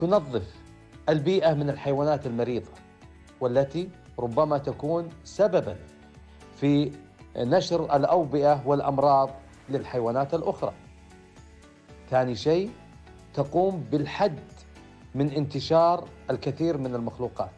تنظف البيئة من الحيوانات المريضة والتي ربما تكون سبباً في نشر الأوبئة والأمراض للحيوانات الأخرى. ثاني شيء، تقوم بالحد من انتشار الكثير من المخلوقات.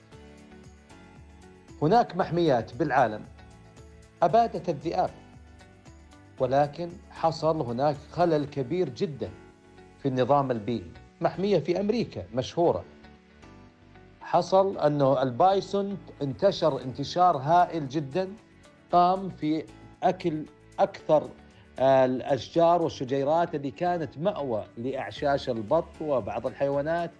هناك محميات بالعالم أبادت الذئاب، ولكن حصل هناك خلل كبير جدا في النظام البيئي. محمية في أمريكا مشهورة، حصل أنه البايسون انتشر انتشار هائل جدا، قام في أكل أكثر الأشجار والشجيرات اللي كانت مأوى لأعشاش البط وبعض الحيوانات.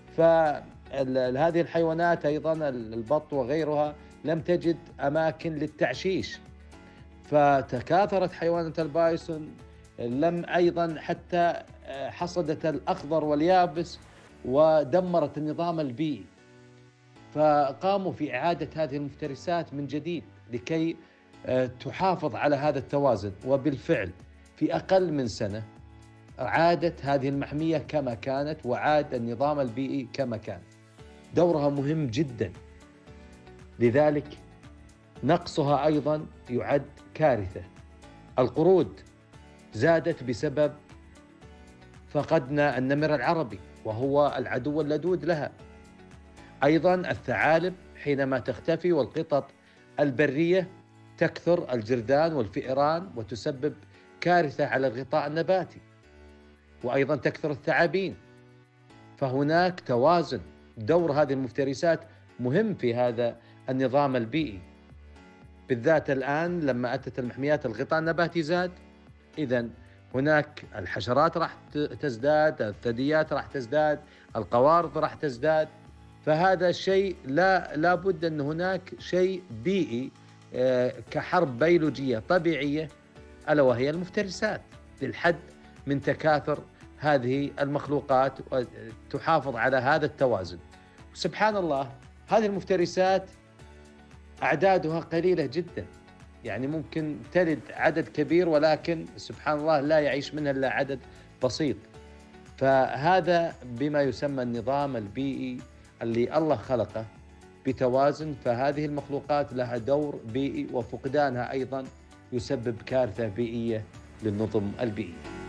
فهذه الحيوانات أيضا البط وغيرها لم تجد أماكن للتعشيش، فتكاثرت حيوانات البايسون. لم أيضا حتى حصدت الأخضر واليابس ودمرت النظام البيئي. فقاموا في إعادة هذه المفترسات من جديد لكي تحافظ على هذا التوازن، وبالفعل في أقل من سنة عادت هذه المحمية كما كانت، وعاد النظام البيئي كما كان. دورها مهم جدا، لذلك نقصها أيضا يعد كارثة. القرود زادت بسبب فقدنا النمر العربي وهو العدو اللدود لها. أيضا الثعالب حينما تختفي، والقطط البرية تكثر الجرذان والفئران وتسبب كارثة على الغطاء النباتي، وأيضا تكثر الثعابين. فهناك توازن. دور هذه المفترسات مهم في هذا النظام البيئي، بالذات الآن لما أتت المحميات الغطاء النباتي زاد. إذن هناك الحشرات راح تزداد، الثدييات راح تزداد، القوارض راح تزداد. فهذا الشيء لا بد أن هناك شيء بيئي كحرب بيولوجية طبيعية، ألا وهي المفترسات، للحد من تكاثر هذه المخلوقات وتحافظ على هذا التوازن. سبحان الله، هذه المفترسات أعدادها قليلة جدا، يعني ممكن تلد عدد كبير، ولكن سبحان الله لا يعيش منها إلا عدد بسيط. فهذا بما يسمى النظام البيئي اللي الله خلقه بتوازن. فهذه المخلوقات لها دور بيئي، وفقدانها أيضا يسبب كارثة بيئية للنظم البيئي.